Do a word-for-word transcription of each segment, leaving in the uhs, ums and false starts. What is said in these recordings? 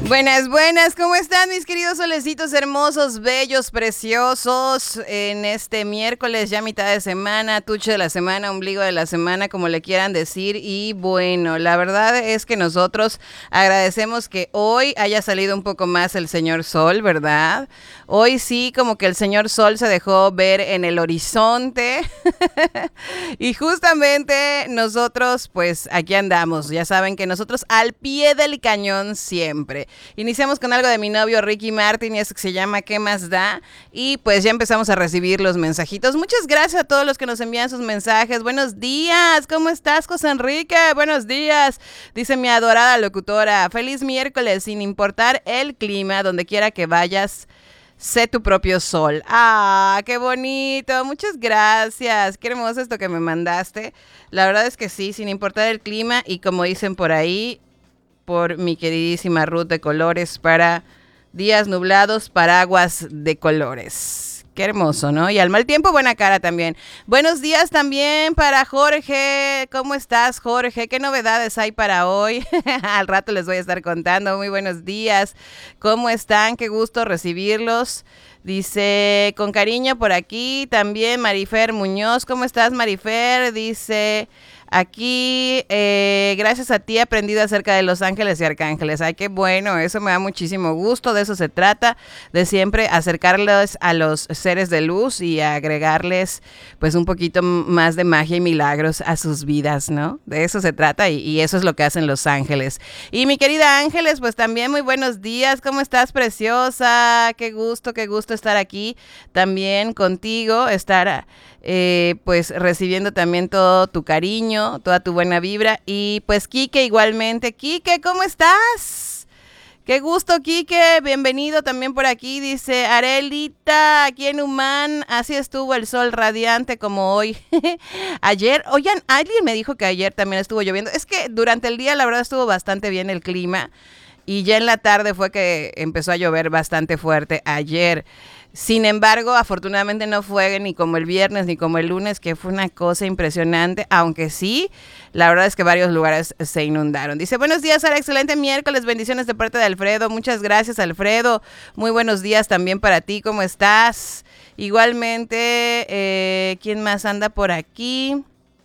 Buenas, buenas, ¿cómo están mis queridos solecitos hermosos, bellos, preciosos? En este miércoles, ya mitad de semana, tuche de la semana, ombligo de la semana, como le quieran decir. Y bueno, la verdad es que nosotros agradecemos que hoy haya salido un poco más el señor Sol, ¿verdad? Hoy sí, como que el señor Sol se dejó ver en el horizonte. Y justamente nosotros, pues aquí andamos. Ya saben que nosotros al pie del cañón siempre. Iniciamos con algo de mi novio Ricky Martin y eso que se llama ¿Qué más da? Y pues ya empezamos a recibir los mensajitos. Muchas gracias a todos los que nos envían sus mensajes. Buenos días, ¿cómo estás, José Enrique? Buenos días, dice mi adorada locutora. Feliz miércoles, sin importar el clima, donde quiera que vayas. Sé tu propio sol. ¡Ah, qué bonito! Muchas gracias. Qué hermoso esto que me mandaste. La verdad es que sí, sin importar el clima y como dicen por ahí, por mi queridísima Ruth de Colores, para días nublados, paraguas de colores. Qué hermoso, ¿no? Y al mal tiempo, buena cara también. Buenos días también para Jorge. ¿Cómo estás, Jorge? ¿Qué novedades hay para hoy? Al rato les voy a estar contando. Muy buenos días. ¿Cómo están? Qué gusto recibirlos. Dice, con cariño por aquí también Marifer Muñoz. ¿Cómo estás, Marifer? Dice, aquí, eh, gracias a ti he aprendido acerca de los ángeles y arcángeles. Ay, qué bueno, eso me da muchísimo gusto. De eso se trata, de siempre acercarlos a los seres de luz y agregarles pues un poquito más de magia y milagros a sus vidas, ¿no? De eso se trata y, y eso es lo que hacen los ángeles. Y mi querida Ángeles, pues también muy buenos días. ¿Cómo estás, preciosa? Qué gusto, qué gusto estar aquí también contigo, estar eh, pues recibiendo también todo tu cariño, toda tu buena vibra. Y pues Quique igualmente. Quique, ¿cómo estás? Qué gusto, Quique, bienvenido también por aquí. Dice Arelita, aquí en Humán, así estuvo el sol radiante como hoy. Ayer, oigan, alguien me dijo que ayer también estuvo lloviendo. Es que durante el día la verdad estuvo bastante bien el clima. Y ya en la tarde fue que empezó a llover bastante fuerte ayer. Sin embargo, afortunadamente no fue ni como el viernes ni como el lunes, que fue una cosa impresionante, aunque sí, la verdad es que varios lugares se inundaron. Dice, buenos días, Sara, excelente miércoles, bendiciones de parte de Alfredo. Muchas gracias, Alfredo. Muy buenos días también para ti, ¿cómo estás? Igualmente, eh, ¿quién más anda por aquí?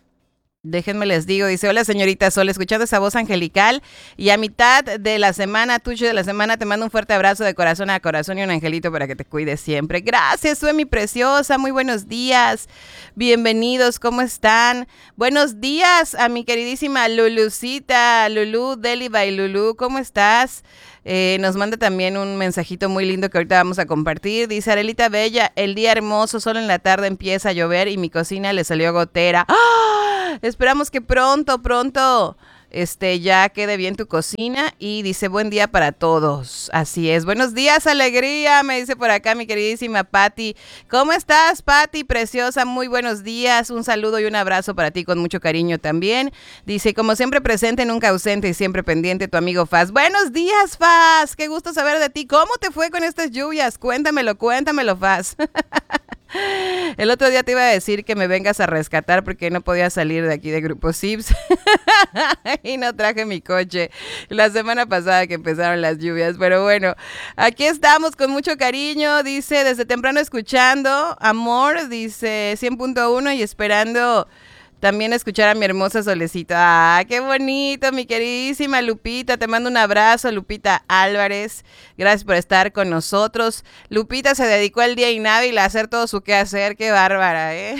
Déjenme les digo, dice, hola señorita Sol, escuchando esa voz angelical y a mitad de la semana, tuyo de la semana, te mando un fuerte abrazo de corazón a corazón y un angelito para que te cuides siempre. Gracias, soy mi preciosa, muy buenos días, bienvenidos, ¿cómo están? Buenos días a mi queridísima Lulucita, Lulu, Deli by Lulu, ¿cómo estás? Eh, nos manda también un mensajito muy lindo que ahorita vamos a compartir. Dice, Arelita Bella, el día hermoso, solo en la tarde empieza a llover y mi cocina le salió gotera. ¡Ah! Esperamos que pronto, pronto este, ya quede bien tu cocina. Y dice, buen día para todos. Así es. Buenos días, alegría, me dice por acá mi queridísima Patti. ¿Cómo estás, Patti, preciosa? Muy buenos días. Un saludo y un abrazo para ti con mucho cariño también. Dice, como siempre presente, nunca ausente y siempre pendiente, tu amigo Faz. Buenos días, Faz. Qué gusto saber de ti. ¿Cómo te fue con estas lluvias? Cuéntamelo, cuéntamelo, Faz. El otro día te iba a decir que me vengas a rescatar porque no podía salir de aquí de Grupo Sips y no traje mi coche la semana pasada que empezaron las lluvias, pero bueno, aquí estamos con mucho cariño, dice, desde temprano escuchando, amor, dice cien punto uno y esperando también escuchar a mi hermosa Solecita. ¡Ah, qué bonito, mi queridísima Lupita! Te mando un abrazo, Lupita Álvarez. Gracias por estar con nosotros. Lupita se dedicó el día inhábil a hacer todo su quehacer. ¡Qué bárbara, eh!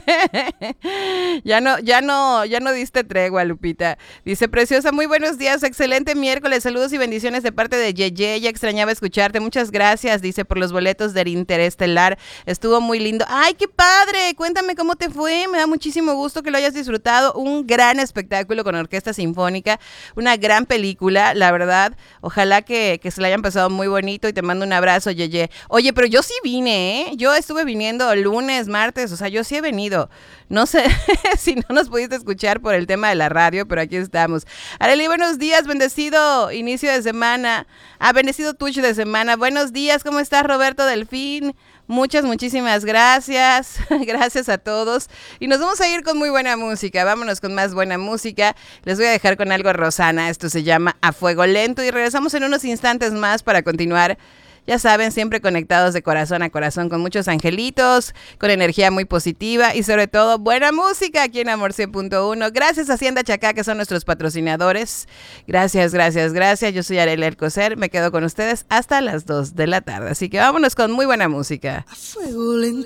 ya no, ya no, ya no diste tregua, Lupita. Dice, preciosa, muy buenos días, excelente miércoles. Saludos y bendiciones de parte de Yeye. Ya extrañaba escucharte. Muchas gracias, dice, por los boletos del Interestelar. Estuvo muy lindo. ¡Ay, qué padre! Cuéntame cómo te fue. Me da muchísimo gusto que que lo hayas disfrutado, un gran espectáculo con orquesta sinfónica, una gran película, la verdad, ojalá que, que se la hayan pasado muy bonito y te mando un abrazo, Yeye. Oye, pero yo sí vine, ¿eh? Yo estuve viniendo lunes, martes, o sea, yo sí he venido, no sé si no nos pudiste escuchar por el tema de la radio, pero aquí estamos. Arely, buenos días, bendecido inicio de semana, ah, bendecido tuyo de semana, buenos días, ¿cómo estás, Roberto Delfín? Muchas, muchísimas gracias. Gracias a todos. Y nos vamos a ir con muy buena música. Vámonos con más buena música. Les voy a dejar con algo Rosana. Esto se llama A Fuego Lento. Y regresamos en unos instantes más para continuar. Ya saben, siempre conectados de corazón a corazón con muchos angelitos, con energía muy positiva y sobre todo buena música aquí en Amor cien punto uno. Gracias a Hacienda Chacá, que son nuestros patrocinadores. Gracias, gracias, gracias. Yo soy Arely Alcocer. Me quedo con ustedes hasta las dos de la tarde. Así que vámonos con muy buena música. A fuego lento.